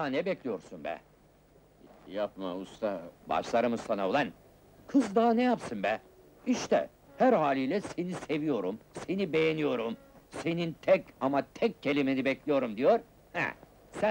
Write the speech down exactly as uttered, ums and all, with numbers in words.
ne bekliyorsun be? Yapma usta. Başlarım sana ulan! Kız daha ne yapsın be? İşte, her haliyle seni seviyorum, seni beğeniyorum, senin tek ama tek kelimeni bekliyorum diyor. Heh,